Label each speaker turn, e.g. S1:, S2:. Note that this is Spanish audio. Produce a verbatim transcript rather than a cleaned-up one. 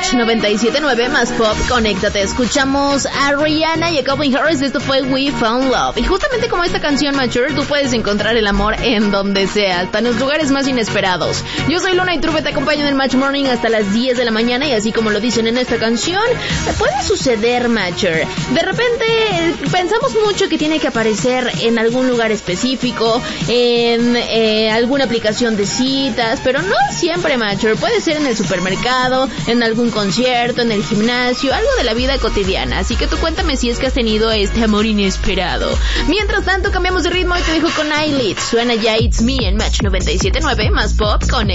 S1: Match noventa y siete punto nueve más pop, conéctate. Escuchamos a Rihanna y a Calvin Harris. Esto fue We Found Love. Y justamente como esta canción, Mature, tú puedes encontrar el amor en donde sea, hasta en los lugares más inesperados. Yo soy Luna Iturbe, te acompaño en el Match Morning hasta las diez de la mañana. Y así como lo dicen en esta canción, puede suceder, Matcher. De repente pensamos mucho que tiene que aparecer en algún lugar específico, en eh, alguna aplicación de citas, pero no siempre, Matcher. Puede ser en el supermercado, en algún concierto, en el gimnasio, algo de la vida cotidiana. Así que tú cuéntame si es que has tenido este amor inesperado. Mientras tanto, cambiamos de ritmo y te dejo con Eyelid. Suena ya It's Me en Match noventa y siete punto nueve más pop, conecta.